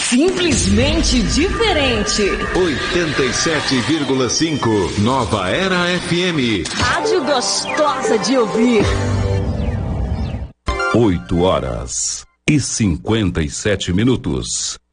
Simplesmente diferente. 87,5 Nova Era FM. Rádio gostosa de ouvir. 8 horas e 57 minutos.